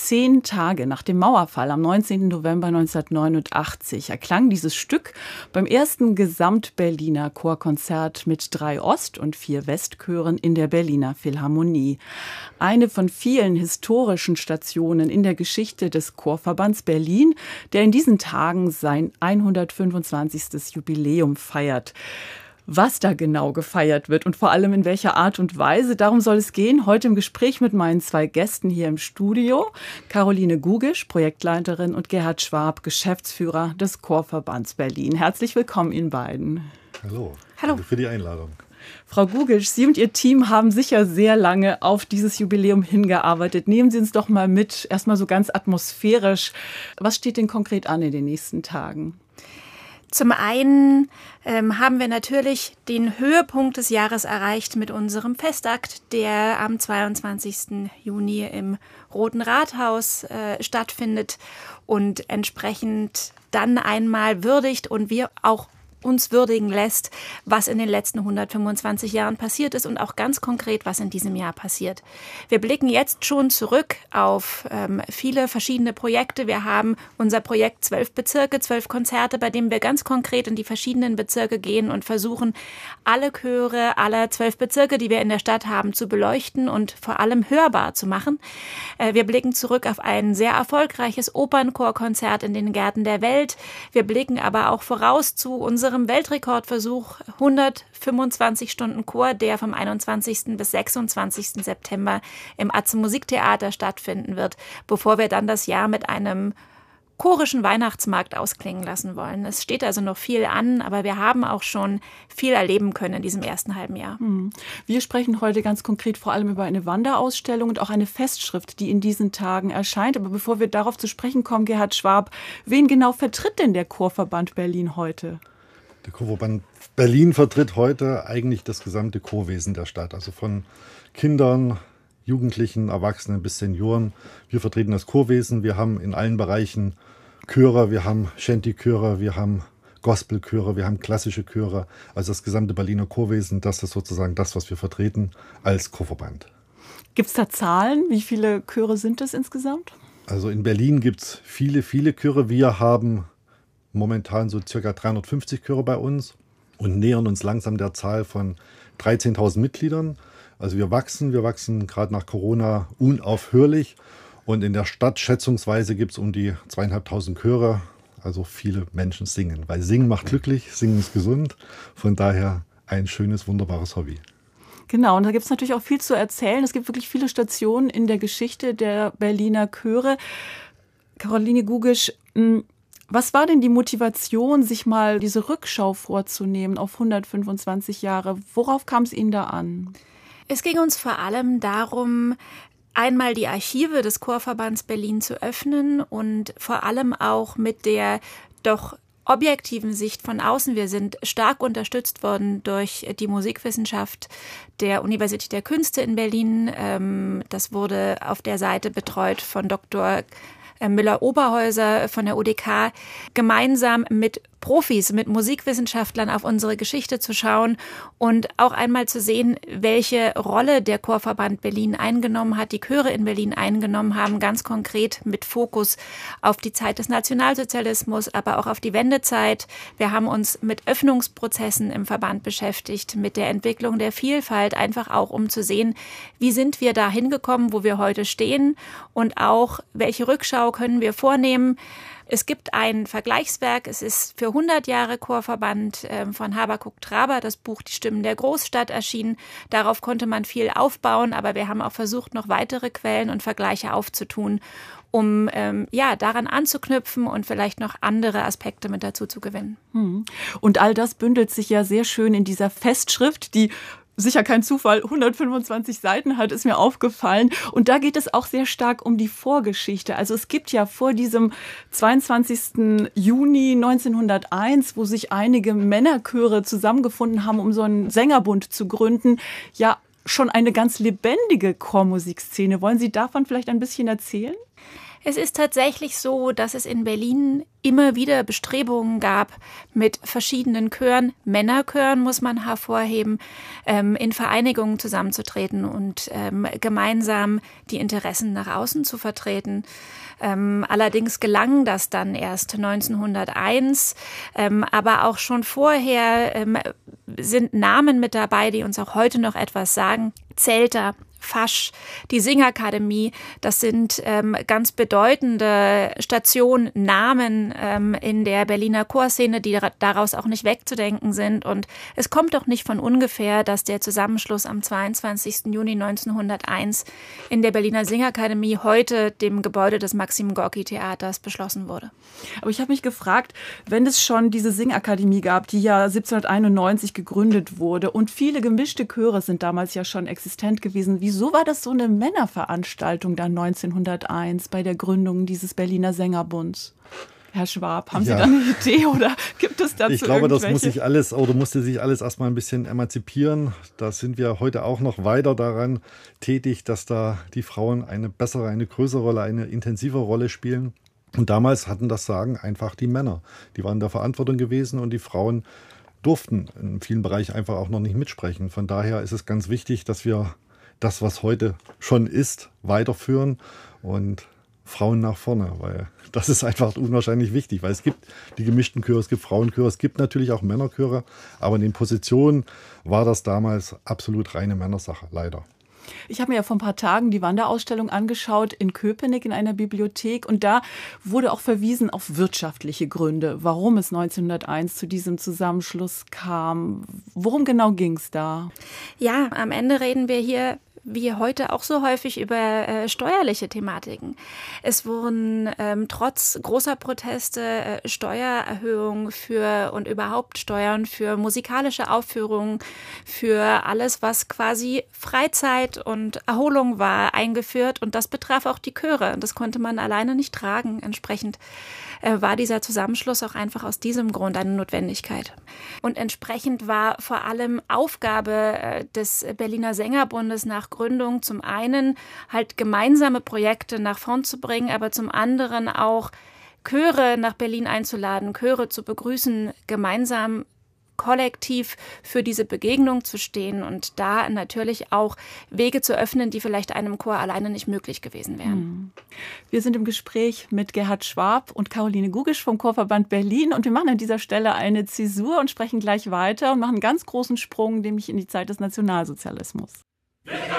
10 Tage nach dem Mauerfall am 19. November 1989 erklang dieses Stück beim ersten Gesamt-Berliner Chorkonzert mit 3 Ost- und 4 Westchören in der Berliner Philharmonie. Eine von vielen historischen Stationen in der Geschichte des Chorverbands Berlin, der in diesen Tagen sein 125. Jubiläum feiert. Was da genau gefeiert wird und vor allem in welcher Art und Weise, darum soll es gehen. Heute im Gespräch mit meinen 2 Gästen hier im Studio. Caroline Gugisch, Projektleiterin, und Gerhard Schwab, Geschäftsführer des Chorverbands Berlin. Herzlich willkommen Ihnen beiden. Hallo. Hallo. Danke für die Einladung. Frau Gugisch, Sie und Ihr Team haben sicher sehr lange auf dieses Jubiläum hingearbeitet. Nehmen Sie uns doch mal mit, erstmal so ganz atmosphärisch. Was steht denn konkret an in den nächsten Tagen? Zum einen haben wir natürlich den Höhepunkt des Jahres erreicht mit unserem Festakt, der am 22. Juni im Roten Rathaus stattfindet und entsprechend dann einmal würdigt und wir auch uns würdigen lässt, was in den letzten 125 Jahren passiert ist und auch ganz konkret, was in diesem Jahr passiert. Wir blicken jetzt schon zurück auf viele verschiedene Projekte. Wir haben unser Projekt 12 Bezirke, 12 Konzerte, bei dem wir ganz konkret in die verschiedenen Bezirke gehen und versuchen, alle Chöre aller 12 Bezirke, die wir in der Stadt haben, zu beleuchten und vor allem hörbar zu machen. Wir blicken zurück auf ein sehr erfolgreiches Opernchorkonzert in den Gärten der Welt. Wir blicken aber auch voraus zu unserem Weltrekordversuch 125 Stunden Chor, der vom 21. bis 26. September im Atze Musiktheater stattfinden wird, bevor wir dann das Jahr mit einem chorischen Weihnachtsmarkt ausklingen lassen wollen. Es steht also noch viel an, aber wir haben auch schon viel erleben können in diesem ersten halben Jahr. Wir sprechen heute ganz konkret vor allem über eine Wanderausstellung und auch eine Festschrift, die in diesen Tagen erscheint. Aber bevor wir darauf zu sprechen kommen, Gerhard Schwab, wen genau vertritt denn der Chorverband Berlin heute? Der Chorverband Berlin vertritt heute eigentlich das gesamte Chorwesen der Stadt, also von Kindern, Jugendlichen, Erwachsenen bis Senioren. Wir vertreten das Chorwesen. Wir haben in allen Bereichen Chöre, wir haben Shanty-Chöre, wir haben Gospel-Chöre, wir haben klassische Chöre. Also das gesamte Berliner Chorwesen, das ist sozusagen das, was wir vertreten als Chorverband. Gibt es da Zahlen? Wie viele Chöre sind es insgesamt? Also in Berlin gibt es viele, viele Chöre. Wir haben momentan so ca. 350 Chöre bei uns und nähern uns langsam der Zahl von 13.000 Mitgliedern. Also wir wachsen gerade nach Corona unaufhörlich. Und in der Stadt schätzungsweise gibt es um die 2.500 Chöre. Also viele Menschen singen, weil Singen macht glücklich, Singen ist gesund. Von daher ein schönes, wunderbares Hobby. Genau, und da gibt es natürlich auch viel zu erzählen. Es gibt wirklich viele Stationen in der Geschichte der Berliner Chöre. Caroline Gugisch, was war denn die Motivation, sich mal diese Rückschau vorzunehmen auf 125 Jahre? Worauf kam es Ihnen da an? Es ging uns vor allem darum, einmal die Archive des Chorverbands Berlin zu öffnen und vor allem auch mit der doch objektiven Sicht von außen. Wir sind stark unterstützt worden durch die Musikwissenschaft der Universität der Künste in Berlin. Das wurde auf der Seite betreut von Dr. Müller-Oberhäuser von der UDK, gemeinsam mit Profis, mit Musikwissenschaftlern auf unsere Geschichte zu schauen und auch einmal zu sehen, welche Rolle der Chorverband Berlin eingenommen hat, die Chöre in Berlin eingenommen haben, ganz konkret mit Fokus auf die Zeit des Nationalsozialismus, aber auch auf die Wendezeit. Wir haben uns mit Öffnungsprozessen im Verband beschäftigt, mit der Entwicklung der Vielfalt, einfach auch um zu sehen, wie sind wir da hingekommen, wo wir heute stehen und auch, welche Rückschau können wir vornehmen. Es gibt ein Vergleichswerk, es ist für 100 Jahre Chorverband von Habakuk Traber, das Buch Die Stimmen der Großstadt erschienen. Darauf konnte man viel aufbauen, aber wir haben auch versucht, noch weitere Quellen und Vergleiche aufzutun, um daran anzuknüpfen und vielleicht noch andere Aspekte mit dazu zu gewinnen. Und all das bündelt sich ja sehr schön in dieser Festschrift, die sicher kein Zufall, 125 Seiten hat, ist mir aufgefallen. Und da geht es auch sehr stark um die Vorgeschichte. Also es gibt ja vor diesem 22. Juni 1901, wo sich einige Männerchöre zusammengefunden haben, um so einen Sängerbund zu gründen, ja schon eine ganz lebendige Chormusikszene. Wollen Sie davon vielleicht ein bisschen erzählen? Es ist tatsächlich so, dass es in Berlin immer wieder Bestrebungen gab, mit verschiedenen Chören, Männerchören muss man hervorheben, in Vereinigungen zusammenzutreten und gemeinsam die Interessen nach außen zu vertreten. Allerdings gelang das dann erst 1901, aber auch schon vorher sind Namen mit dabei, die uns auch heute noch etwas sagen. Zelter, Fasch, die Singakademie, das sind ganz bedeutende Stationen, Namen in der Berliner Chorszene, die daraus auch nicht wegzudenken sind. Und es kommt doch nicht von ungefähr, dass der Zusammenschluss am 22. Juni 1901 in der Berliner Singakademie, heute dem Gebäude des Maxim-Gorki-Theaters, beschlossen wurde. Aber ich habe mich gefragt, wenn es schon diese Singakademie gab, die ja 1791 gegründet wurde und viele gemischte Chöre sind damals ja schon existent gewesen, wieso war das so eine Männerveranstaltung dann 1901 bei der Gründung dieses Berliner Sängerbunds? Herr Schwab, haben Sie da eine Idee oder gibt es dazu Ich glaube, das irgendwelche? musste sich alles erstmal ein bisschen emanzipieren. Da sind wir heute auch noch weiter daran tätig, dass da die Frauen eine bessere, eine größere Rolle, eine intensivere Rolle spielen. Und damals hatten das Sagen einfach die Männer. Die waren in der Verantwortung gewesen und die Frauen durften in vielen Bereichen einfach auch noch nicht mitsprechen. Von daher ist es ganz wichtig, dass wir das, was heute schon ist, weiterführen und Frauen nach vorne, weil das ist einfach unwahrscheinlich wichtig, weil es gibt die gemischten Chöre, es gibt Frauenchöre, es gibt natürlich auch Männerchöre, aber in den Positionen war das damals absolut reine Männersache, leider. Ich habe mir ja vor ein paar Tagen die Wanderausstellung angeschaut in Köpenick in einer Bibliothek und da wurde auch verwiesen auf wirtschaftliche Gründe, warum es 1901 zu diesem Zusammenschluss kam. Worum genau ging es da? Ja, am Ende reden wir hier wie heute auch so häufig über steuerliche Thematiken. Es wurden trotz großer Proteste Steuererhöhungen und überhaupt Steuern für musikalische Aufführungen, für alles, was quasi Freizeit und Erholung war, eingeführt. Und das betraf auch die Chöre. Das konnte man alleine nicht tragen. Entsprechend war dieser Zusammenschluss auch einfach aus diesem Grund eine Notwendigkeit. Und entsprechend war vor allem Aufgabe des Berliner Sängerbundes nach Gründung zum einen halt gemeinsame Projekte nach vorn zu bringen, aber zum anderen auch Chöre nach Berlin einzuladen, Chöre zu begrüßen, gemeinsam kollektiv für diese Begegnung zu stehen und da natürlich auch Wege zu öffnen, die vielleicht einem Chor alleine nicht möglich gewesen wären. Wir sind im Gespräch mit Gerhard Schwab und Caroline Gugisch vom Chorverband Berlin und wir machen an dieser Stelle eine Zäsur und sprechen gleich weiter und machen einen ganz großen Sprung, nämlich in die Zeit des Nationalsozialismus.